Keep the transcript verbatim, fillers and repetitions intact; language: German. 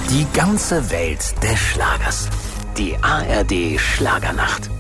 Die ganze Welt des Schlagers. Die A R D Schlagernacht.